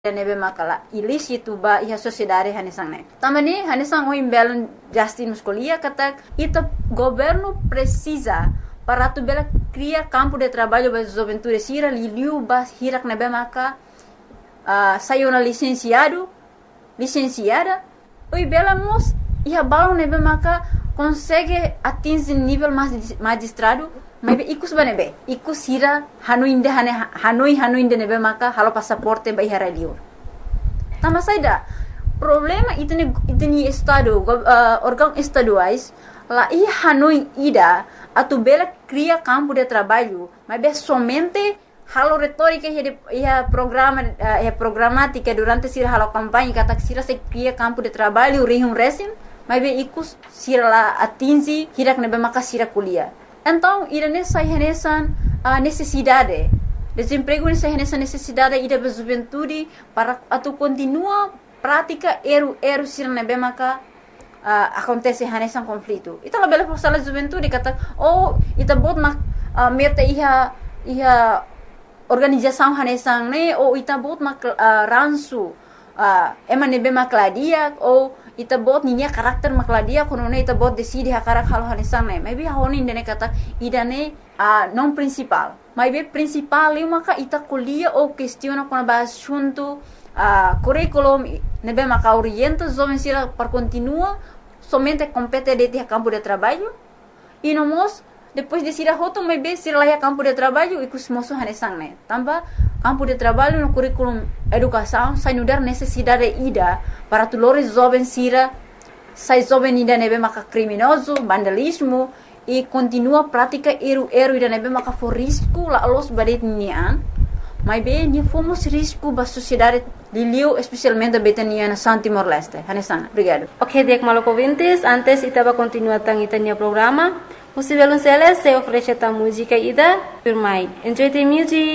nebe makala ilícito ba iha sociedade hanesang ne. Tamani hanesang o imbelon Justin Muscolia kata ita governo precisa para tu bela cria campo de trabalho para juventude sira liliu bas hirak nebe maka saiu na licenciada o bela mos iha balon nebe maka consegue atingir nível magistrado mas ikus banebe ikus hira hanui inde nebe maka halo passaporte ba ihara liur tama saida problema itni estado órgão estaduais lá e hanui ida atu bela cria campo de trabalho mas somente halo retórica e programática durante sira halo campanha kata sira se cria campo de trabalho rihum resim mas ikus sira lá atingi hirak nebe maka sira kuliah. Então, irane sai nessa necessidade. Desemprego nessa necessidade ida da juventude para atu continua prática eru sira nebe maka acontece nessa conflito. Ita la bela força da juventude kata ita bot meta iha organização nessa ne ou ita bot ransu ema nebe makladia ou ita bot ninya karakter makladia kono ne ita bot decide hakarak halo hanesang ne maybe honi indene kata idane non principal maybe principal eu maka ita kuliah ou questiona kono ba assunto curriculum nebe maka orienta jovem sira para continua somente compete de campo de trabalho e nomos depois de sira hoto maybe sira lá campo de trabalho e kusmoso hanesang ne tamba campo de trabalho no currículo educação sai no dar necessidade ida para tulores jovens sira sai jovem ida nebe maka criminoso vandalismo e continua prática eru ida nebe maka for risco la los badet nian mas bem ni fomos risco ba sociedade liliu especialmente betania na San Timor Leste hanesana obrigado. Ok, Diek Maloko Vintes, antes itaba continua tang itania programa. Musivelun Celes se oferece ta música ida firmai. Enjoy the music.